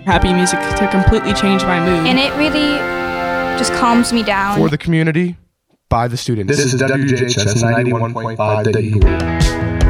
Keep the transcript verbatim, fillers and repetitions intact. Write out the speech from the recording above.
happy music to completely change my mood. And it really just calms me down. For the community, by the students. This is W J H S ninety-one point five The Eagle.